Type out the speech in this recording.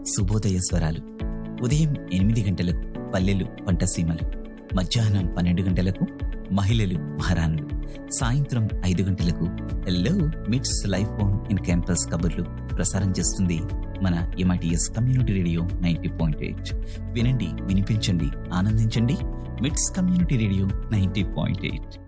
శుభోదయ స్వరాలు. ఉదయం 8 గంటలకు పల్లెలు పంటసీమలు, మధ్యాహ్నం 12 గంటలకు మహిళలు మహారాణులు, సాయంత్రం 5 గంటలకు హెల్లో మిట్స్ లైఫ్ ఆన్ ఇన్ క్యాంపస్ కబుర్లు ప్రసారం చేస్తుంది మన MITS కమ్యూనిటీ రేడియో 90.8. వినండి, వినిపించండి, ఆనందించండి. మిట్స్ కమ్యూనిటీ రేడియో 90.8.